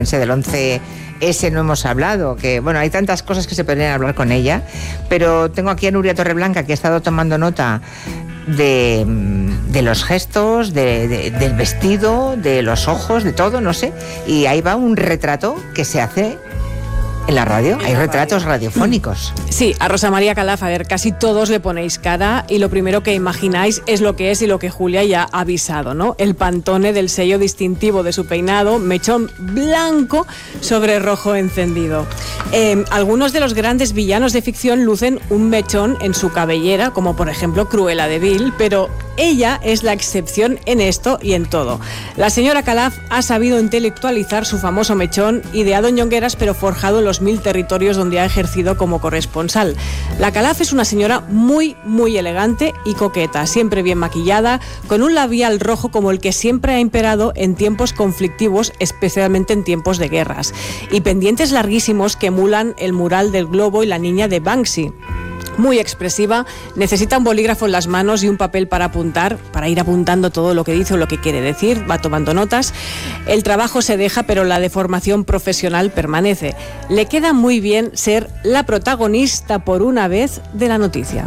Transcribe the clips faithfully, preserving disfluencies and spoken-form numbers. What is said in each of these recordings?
del once ese no hemos hablado, que bueno, hay tantas cosas que se podrían hablar con ella, pero tengo aquí a Nuria Torreblanca, que ha estado tomando nota de, de los gestos, de, de, del vestido, de los ojos, de todo, no sé, y ahí va un retrato que se hace en la radio. Hay retratos radiofónicos. Sí, a Rosa María Calaf, a ver, casi todos le ponéis cara y lo primero que imagináis es lo que es y lo que Julia ya ha avisado, ¿no? El pantone del sello distintivo de su peinado, mechón blanco sobre rojo encendido. Eh, algunos de los grandes villanos de ficción lucen un mechón en su cabellera, como por ejemplo Cruella de Vil, pero ella es la excepción en esto y en todo. La señora Calaf ha sabido intelectualizar su famoso mechón, ideado en Ñongueras, pero forjado en los mil territorios donde ha ejercido como corresponsal. La Calaf es una señora muy, muy elegante y coqueta, siempre bien maquillada, con un labial rojo como el que siempre ha imperado en tiempos conflictivos, especialmente en tiempos de guerras, y pendientes larguísimos que emulan el mural del globo y la niña de Banksy. Muy expresiva, necesita un bolígrafo en las manos y un papel para apuntar, para ir apuntando todo lo que dice o lo que quiere decir, va tomando notas. El trabajo se deja, pero la deformación profesional permanece. Le queda muy bien ser la protagonista por una vez de la noticia.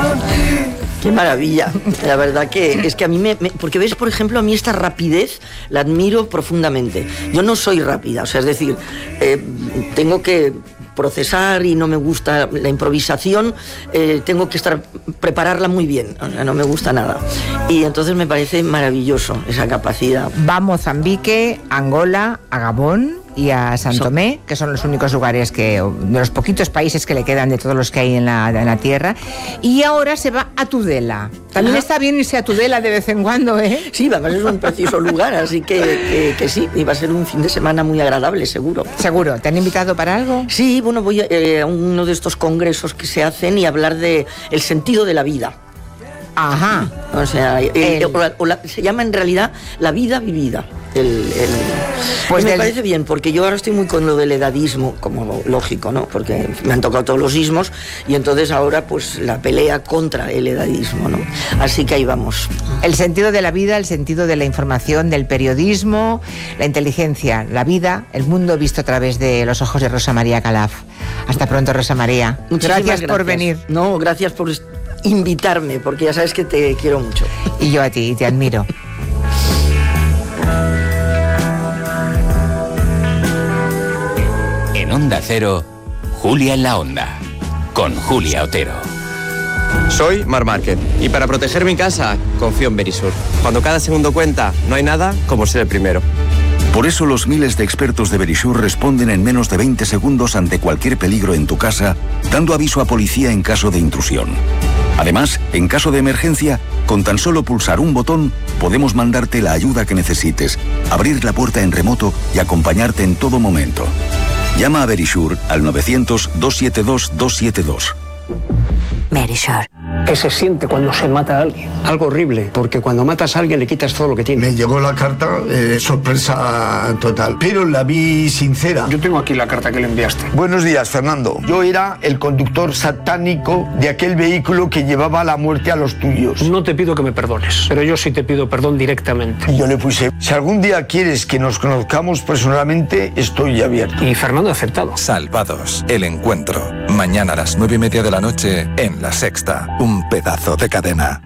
Qué maravilla, la verdad que es que a mí me, me... Porque ves, por ejemplo, a mí esta rapidez la admiro profundamente. Yo no soy rápida, o sea, es decir, eh, tengo que procesar y no me gusta la improvisación, eh, tengo que estar prepararla muy bien, o sea, no me gusta nada. Y entonces me parece maravilloso esa capacidad. Va a Mozambique, Angola, a Gabón y a San Tomé, que son los únicos lugares que, de los poquitos países que le quedan de todos los que hay en la, en la tierra, y ahora se va a Tudela. También está bien irse a Tudela de vez en cuando, ¿eh? Sí, va a ser un precioso lugar, así que, que, que sí, y va a ser un fin de semana muy agradable, seguro. ¿Seguro? ¿Te han invitado para algo? Sí, bueno, voy a, eh, a uno de estos congresos que se hacen y hablar de el sentido de la vida. Ajá. O sea, el, el... O la, o la, se llama en realidad la vida vivida. El, el... Pues me del... parece bien, porque yo ahora estoy muy con lo del edadismo, como lógico, ¿no? Porque me han tocado todos los ismos y entonces ahora pues la pelea contra el edadismo, ¿no? Así que ahí vamos. El sentido de la vida, el sentido de la información, del periodismo, la inteligencia, la vida, el mundo visto a través de los ojos de Rosa María Calaf. Hasta pronto, Rosa María. Muchísimas gracias, gracias por venir. No, gracias por invitarme, porque ya sabes que te quiero mucho. Y yo a ti, te admiro. En Onda Cero, Julia en la Onda, con Julia Otero. Soy Mar Márquez y para proteger mi casa confío en Verisur. Cuando cada segundo cuenta, no hay nada como ser el primero. Por eso los miles de expertos de Verisur responden en menos de veinte segundos ante cualquier peligro en tu casa, dando aviso a policía en caso de intrusión. Además, en caso de emergencia, con tan solo pulsar un botón, podemos mandarte la ayuda que necesites, abrir la puerta en remoto y acompañarte en todo momento. Llama a Verisur al novecientos, doscientos setenta y dos, doscientos setenta y dos. Verisur. ¿Qué se siente cuando se mata a alguien? Algo horrible, porque cuando matas a alguien le quitas todo lo que tiene. Me llegó la carta, eh, sorpresa total, pero la vi sincera. Yo tengo aquí la carta que le enviaste. Buenos días, Fernando. Yo era el conductor satánico de aquel vehículo que llevaba la muerte a los tuyos. No te pido que me perdones, pero yo sí te pido perdón directamente. Y yo le puse, si algún día quieres que nos conozcamos personalmente, estoy abierto. Y Fernando ha aceptado. Salvados, el encuentro. Mañana a las nueve y media de la noche en La Sexta. Un pedazo de cadena.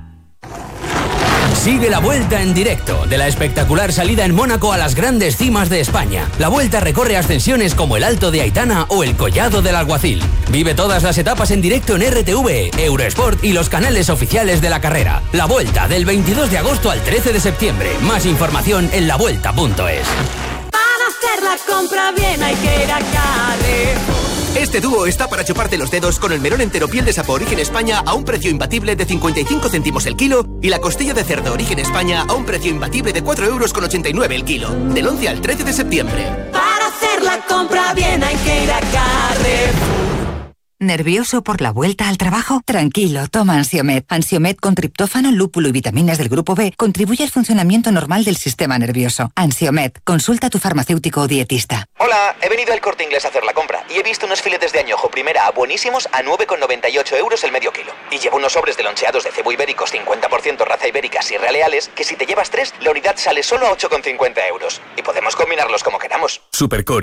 Sigue la Vuelta en directo de la espectacular salida en Mónaco a las grandes cimas de España. La Vuelta recorre ascensiones como el Alto de Aitana o el Collado del Alguacil. Vive todas las etapas en directo en R T V, Eurosport y los canales oficiales de la carrera. La Vuelta del veintidós de agosto al trece de septiembre. Más información en la vuelta punto es. Para hacer la compra bien hay que ir a Carrefour. Este dúo está para chuparte los dedos con el melón entero piel de sapo Origen España a un precio imbatible de cincuenta y cinco céntimos el kilo y la costilla de cerdo Origen España a un precio imbatible de cuatro euros con ochenta y nueve el kilo. Del once al trece de septiembre. Para hacer la compra bien hay que ir a Carrefour. ¿Nervioso por la vuelta al trabajo? Tranquilo, toma Ansiomet. Ansiomet con triptófano, lúpulo y vitaminas del grupo B contribuye al funcionamiento normal del sistema nervioso. Ansiomet, consulta a tu farmacéutico o dietista. Hola, he venido al Corte Inglés a hacer la compra y he visto unos filetes de añojo primera A buenísimos a nueve con noventa y ocho euros el medio kilo. Y llevo unos sobres de loncheados de cebo ibéricos cincuenta por ciento raza ibérica Sierra Leales que si te llevas tres, la unidad sale solo a ocho con cincuenta euros. Y podemos combinarlos como queramos. Supercore